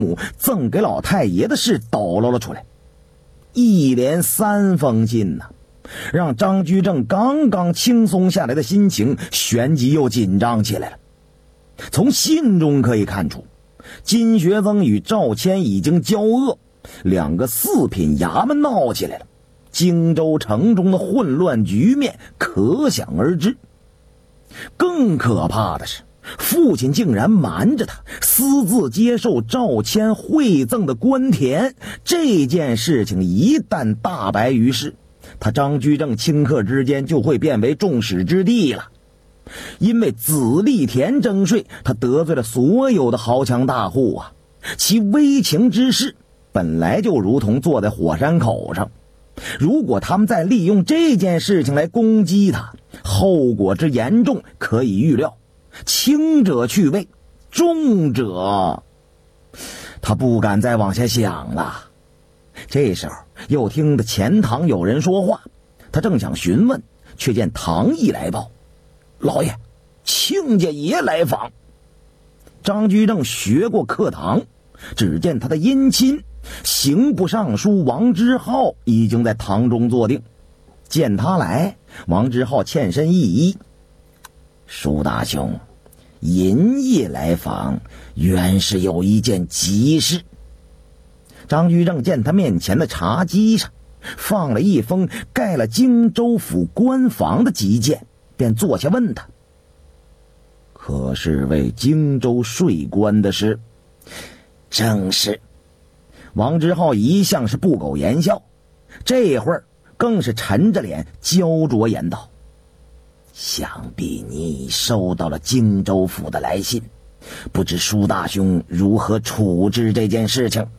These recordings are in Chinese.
母赠给老太爷的事抖搂了出来，一连3封信呢，让张居正刚刚轻松下来的心情旋即又紧张起来了。从信中可以看出，金学增与赵谦已经交恶，2个四品衙门闹起来了，荆州城中的混乱局面可想而知。更可怕的是，父亲竟然瞒着他私自接受赵谦馈赠的官田，这件事情一旦大白于世，他张居正顷刻之间就会变为众矢之的了。因为子立田征税，他得罪了所有的豪强大户啊，其危情之势本来就如同坐在火山口上，如果他们再利用这件事情来攻击他，后果之严重可以预料，轻者去位，重者他不敢再往下想了。这时候又听得前堂有人说话，他正想询问，却见唐毅来报：老爷，亲家爷来访。张居正学过课堂，只见他的姻亲刑部尚书王之浩已经在堂中坐定。见他来，王之浩欠身一揖：舒大兄，银夜来访，原是有一件急事。张居正见他面前的茶几上放了一封盖了荆州府官房的急件，便坐下问他：可是为荆州税官的事？正是。王之浩一向是不苟言笑，这会儿更是沉着脸焦灼言道：想必你收到了荆州府的来信，不知舒大兄如何处置这件事情？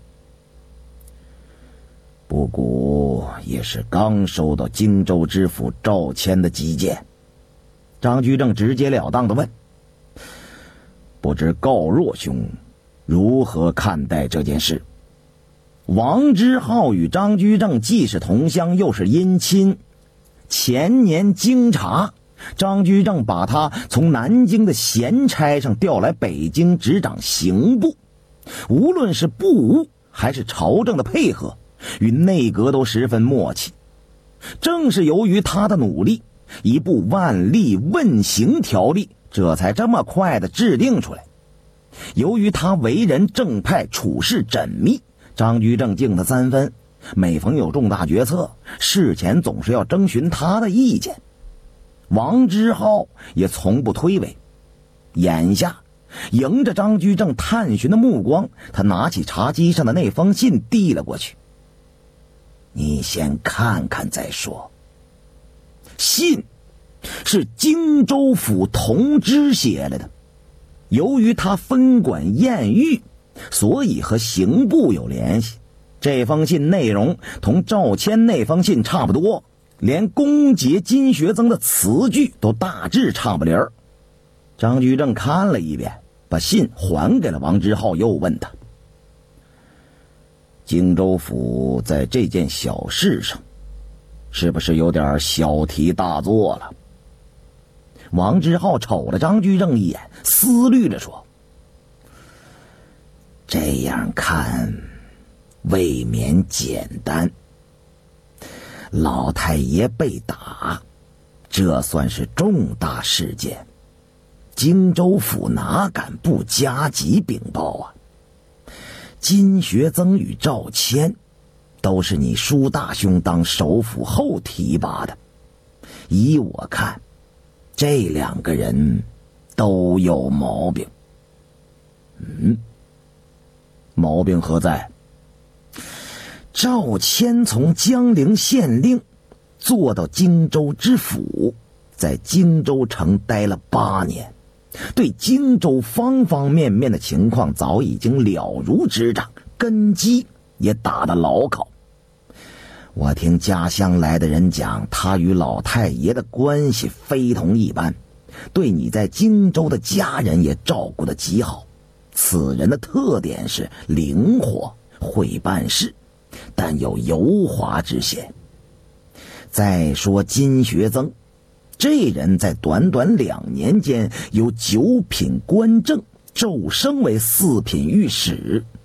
不过也是刚收到荆州知府赵谦的急件。张居正直截了当地问：不知告若兄如何看待这件事？王之浩与张居正既是同乡又是姻亲，前年经查，张居正把他从南京的闲差上调来北京执掌刑部，无论是部务还是朝政的配合，与内阁都十分默契。正是由于他的努力，一部万历问刑条例这才这么快的制定出来。由于他为人正派，处事缜密，张居正敬他3分，每逢有重大决策，事前总是要征询他的意见。王之浩也从不推诿。眼下迎着张居正探寻的目光，他拿起茶几上的那封信递了过去：你先看看再说。信是荆州府同知写来的，由于他分管验狱，所以和刑部有联系。这封信内容同赵谦那封信差不多，连攻讦金学增的词句都大致差不离儿。张居正看了一遍，把信还给了王之浩，又问他：荆州府在这件小事上是不是有点小题大做了？王之浩瞅了张居正一眼，思虑着说：这样看未免简单。老太爷被打，这算是重大事件，荆州府哪敢不加急禀报啊？金学增与赵谦都是你舒大兄当首辅后提拔的，依我看，这2个人都有毛病。毛病何在？赵谦从江陵县令做到荆州知府，在荆州城待了8年，对荆州方方面面的情况早已经了如指掌，根基也打得牢靠。我听家乡来的人讲，他与老太爷的关系非同一般，对你在荆州的家人也照顾得极好。此人的特点是灵活，会办事，但有油滑之嫌。再说金学增，这人在短短2年间由9品官正骤升为4品御史，